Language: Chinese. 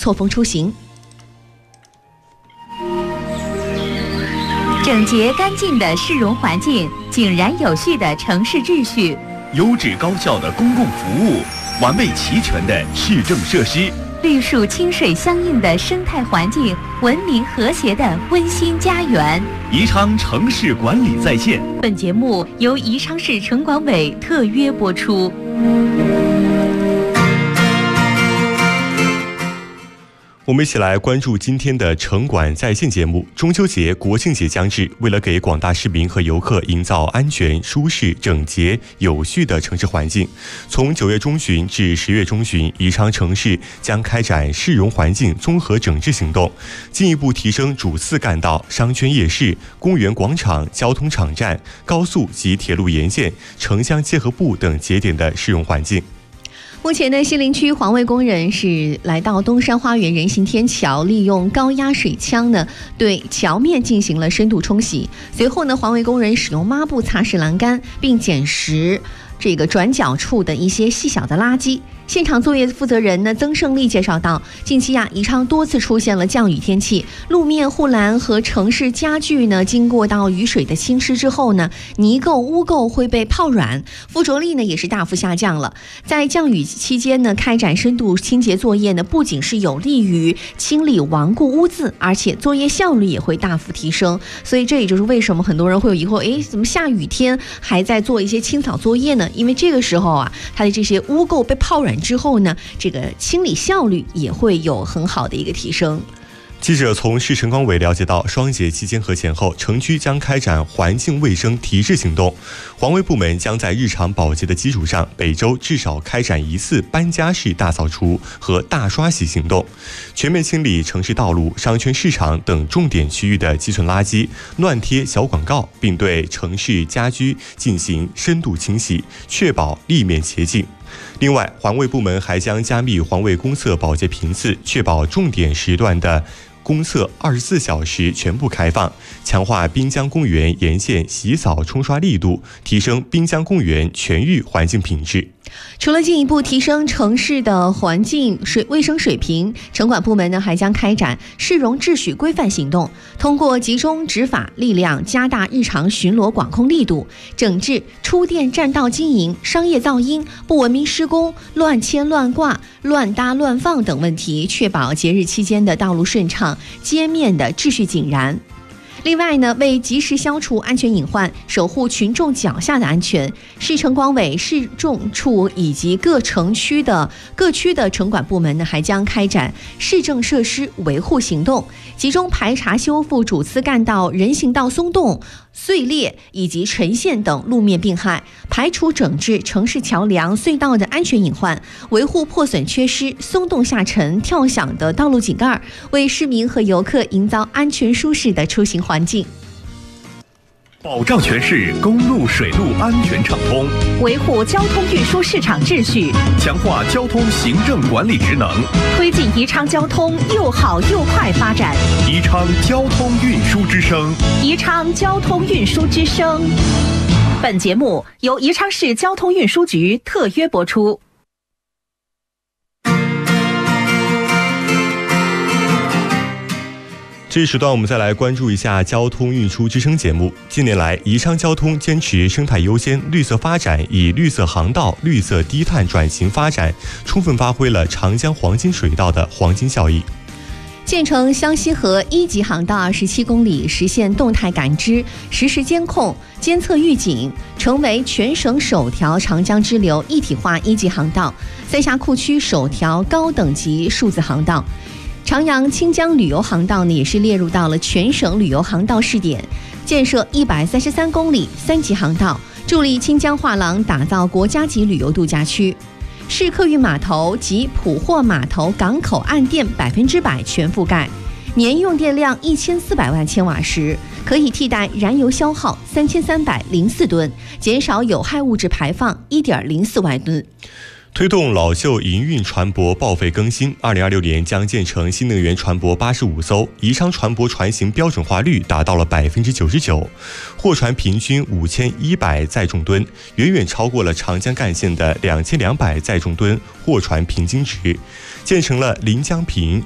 错峰出行。 整洁干净的市容环境，井然有序的城市秩序， 优质高效的公共服务，完备齐全的市政设施， 绿树清水相应的生态环境，文明和谐的温馨家园。 宜昌城市管理在线。 本节目由宜昌市城管委特约播出。 我们一起来关注今天的城管在线节目。中秋节、国庆节将至，为了给广大市民和游客营造安全、舒适、整洁、有序的城市环境，从9月中旬至10月中旬，宜昌城市将开展市容环境综合整治行动，进一步提升主次干道、商圈夜市、公园广场、交通场站、高速及铁路沿线、城乡结合部等节点的市容环境。 目前呢，西陵区环卫工人是来到东山花园人行天桥，利用高压水枪呢对桥面进行了深度冲洗。随后呢，环卫工人使用抹布擦拭栏杆，并捡拾这个转角处的一些细小的垃圾。现场作业负责人呢曾胜利介绍到，近期宜昌多次出现了降雨天气，路面护栏和城市家具呢经过到雨水的侵蚀之后呢，泥垢污垢会被泡软，附着力呢也是大幅下降了。在降雨期间呢，开展深度清洁作业呢，不仅是有利于清理顽固污渍，而且作业效率也会大幅提升。所以这也就是为什么很多人会有疑惑，怎么下雨天还在做一些清扫作业呢？因为这个时候它的这些污垢被泡软之后呢，这个清理效率也会有很好的一个提升。 记者从市城管委了解到，双节期间和前后，城区将开展环境卫生提质行动。环卫部门将在日常保洁的基础上，每周至少开展1次搬家式大扫除和大刷洗行动，全面清理城市道路、商圈、市场等重点区域的积存垃圾、乱贴小广告，并对城市家居进行深度清洗，确保立面洁净。另外，环卫部门还将加密环卫公厕保洁频次，确保重点时段的公厕24小时全部开放，强化滨江公园沿线洗扫冲刷力度，提升滨江公园全域环境品质。 除了进一步提升城市的环境卫生水平，城管部门呢还将开展市容秩序规范行动，通过集中执法力量，加大日常巡逻管控力度，整治出店占道经营、商业噪音、不文明施工、乱牵乱挂、乱搭乱放等问题，确保节日期间的道路顺畅，街面的秩序井然。另外呢，为及时消除安全隐患，守护群众脚下的安全，市城管委、市政处以及各区的城管部门呢，还将开展市政设施维护行动，集中排查修复主次干道、人行道松动、碎裂以及沉陷等路面病害，排除整治城市桥梁、隧道的安全隐患，维护破损缺失、松动下沉、跳响的道路井盖，为市民和游客营造安全舒适的出行环境。 保障全市公路水路安全畅通， 维护交通运输市场秩序， 强化交通行政管理职能， 推进宜昌交通又好又快发展。 宜昌交通运输之声， 宜昌交通运输之声。本节目由宜昌市交通运输局特约播出。 这一时段我们再来关注一下交通运输之声节目。近年来，宜昌交通坚持生态优先、绿色发展，以绿色航道、绿色低碳转型发展，充分发挥了长江黄金水道的黄金效益。 建成湘西河1级航道27公里，实现动态感知、实时监控、监测预警，成为全省首条长江支流一体化1级航道，三峡库区首条高等级数字航道。长阳清江旅游航道呢，也是列入到了全省旅游航道试点，建设133公里3级航道，助力清江画廊打造国家级旅游度假区。市客运码头及普货码头港口岸电100%全覆盖，年用电量1400万千瓦时，可以替代燃油消耗3304吨，减少有害物质排放1.04万吨。 推动老旧营运船舶报废更新，2026年将建成新能源船舶85艘，宜昌船舶船型标准化率达到了99%，货船平均5100载重吨，远远超过了长江干线的2200载重吨货船平均值，建成了临江平、